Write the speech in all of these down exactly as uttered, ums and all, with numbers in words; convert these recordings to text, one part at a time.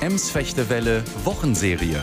Ems-Fechtewelle Wochenserie.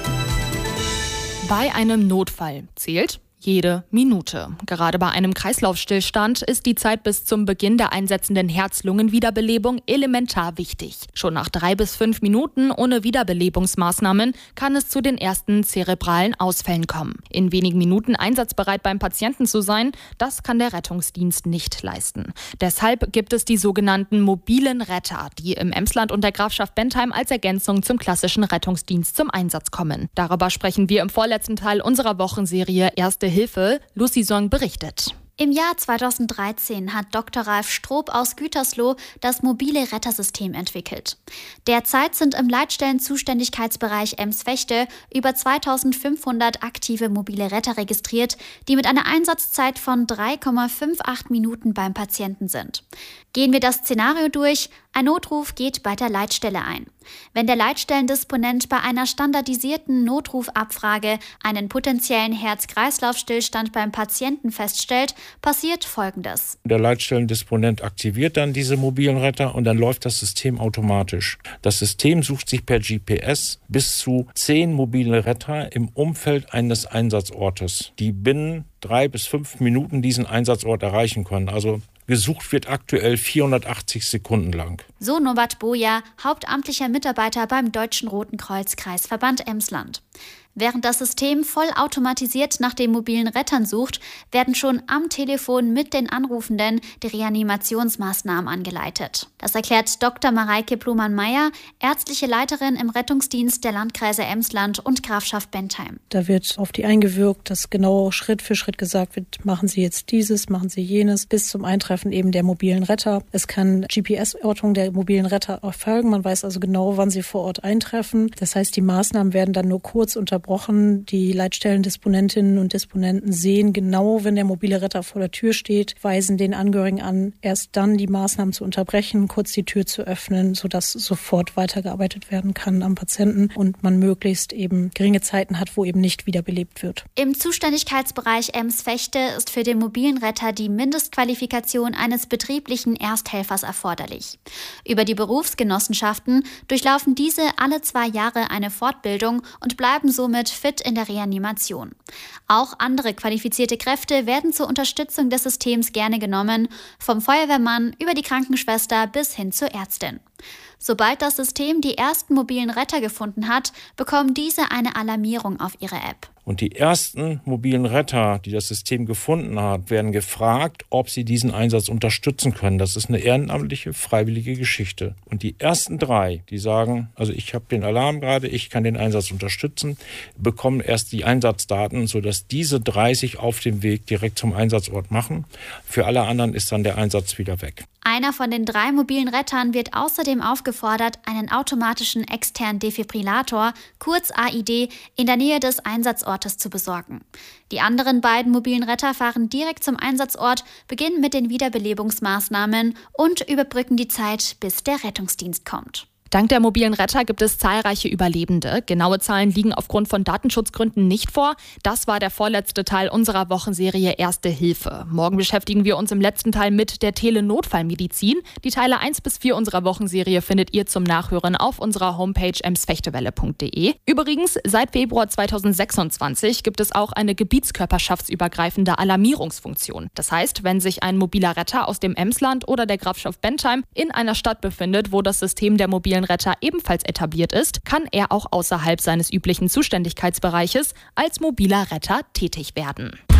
Bei einem Notfall zählt jede Minute. Gerade bei einem Kreislaufstillstand ist die Zeit bis zum Beginn der einsetzenden Herz-Lungen-Wiederbelebung elementar wichtig. Schon nach drei bis fünf Minuten ohne Wiederbelebungsmaßnahmen kann es zu den ersten zerebralen Ausfällen kommen. In wenigen Minuten einsatzbereit beim Patienten zu sein, das kann der Rettungsdienst nicht leisten. Deshalb gibt es die sogenannten mobilen Retter, die im Emsland und der Grafschaft Bentheim als Ergänzung zum klassischen Rettungsdienst zum Einsatz kommen. Darüber sprechen wir im vorletzten Teil unserer Wochenserie Erste Hilfe. Lucy Song berichtet. Im Jahr zweitausenddreizehn hat Doktor Ralf Stroop aus Gütersloh das mobile Rettersystem entwickelt. Derzeit sind im Leitstellen-Zuständigkeitsbereich Ems-Fechte über zweitausendfünfhundert aktive mobile Retter registriert, die mit einer Einsatzzeit von drei Komma achtundfünfzig Minuten beim Patienten sind. Gehen wir das Szenario durch. Ein Notruf geht bei der Leitstelle ein. Wenn der Leitstellendisponent bei einer standardisierten Notrufabfrage einen potenziellen Herz-Kreislauf-Stillstand beim Patienten feststellt, passiert Folgendes. Der Leitstellendisponent aktiviert dann diese mobilen Retter und dann läuft das System automatisch. Das System sucht sich per G P S bis zu zehn mobile Retter im Umfeld eines Einsatzortes, die binnen drei bis fünf Minuten diesen Einsatzort erreichen können. Also gesucht wird aktuell vierhundertachtzig Sekunden lang. So Norbert Boja, hauptamtlicher Mitarbeiter beim Deutschen Roten Kreuz Kreisverband Emsland. Während das System vollautomatisiert nach den mobilen Rettern sucht, werden schon am Telefon mit den Anrufenden die Reanimationsmaßnahmen angeleitet. Das erklärt Doktor Mareike Plumann-Meyer, ärztliche Leiterin im Rettungsdienst der Landkreise Emsland und Grafschaft Bentheim. Da wird auf die eingewirkt, dass genau Schritt für Schritt gesagt wird, machen Sie jetzt dieses, machen Sie jenes, bis zum Eintreffen eben der mobilen Retter. Es kann G P S-Ortung der mobilen Retter erfolgen. Man weiß also genau, wann sie vor Ort eintreffen. Das heißt, die Maßnahmen werden dann nur kurz unterbrochen. Die Leitstellendisponentinnen und Disponenten sehen genau, wenn der mobile Retter vor der Tür steht, weisen den Angehörigen an, erst dann die Maßnahmen zu unterbrechen, kurz die Tür zu öffnen, sodass sofort weitergearbeitet werden kann am Patienten und man möglichst eben geringe Zeiten hat, wo eben nicht wiederbelebt wird. Im Zuständigkeitsbereich Ems-Fechte ist für den mobilen Retter die Mindestqualifikation eines betrieblichen Ersthelfers erforderlich. Über die Berufsgenossenschaften durchlaufen diese alle zwei Jahre eine Fortbildung und bleiben somit fit in der Reanimation. Auch andere qualifizierte Kräfte werden zur Unterstützung des Systems gerne genommen, vom Feuerwehrmann über die Krankenschwester bis hin zur Ärztin. Sobald das System die ersten mobilen Retter gefunden hat, bekommen diese eine Alarmierung auf ihre App. Und die ersten mobilen Retter, die das System gefunden hat, werden gefragt, ob sie diesen Einsatz unterstützen können. Das ist eine ehrenamtliche, freiwillige Geschichte. Und die ersten drei, die sagen, also ich habe den Alarm gerade, ich kann den Einsatz unterstützen, bekommen erst die Einsatzdaten, sodass diese drei sich auf dem Weg direkt zum Einsatzort machen. Für alle anderen ist dann der Einsatz wieder weg. Einer von den drei mobilen Rettern wird außerdem aufgefordert, einen automatischen externen Defibrillator, kurz A I D, in der Nähe des Einsatzortes zu besorgen. Die anderen beiden mobilen Retter fahren direkt zum Einsatzort, beginnen mit den Wiederbelebungsmaßnahmen und überbrücken die Zeit, bis der Rettungsdienst kommt. Dank der mobilen Retter gibt es zahlreiche Überlebende. Genaue Zahlen liegen aufgrund von Datenschutzgründen nicht vor. Das war der vorletzte Teil unserer Wochenserie Erste Hilfe. Morgen beschäftigen wir uns im letzten Teil mit der Telenotfallmedizin. Die Teile eins bis vier unserer Wochenserie findet ihr zum Nachhören auf unserer Homepage emsfechtewelle punkt de. Übrigens, seit Februar zweitausendsechsundzwanzig gibt es auch eine gebietskörperschaftsübergreifende Alarmierungsfunktion. Das heißt, wenn sich ein mobiler Retter aus dem Emsland oder der Grafschaft Bentheim in einer Stadt befindet, wo das System der mobilen Retter ebenfalls etabliert ist, kann er auch außerhalb seines üblichen Zuständigkeitsbereiches als mobiler Retter tätig werden.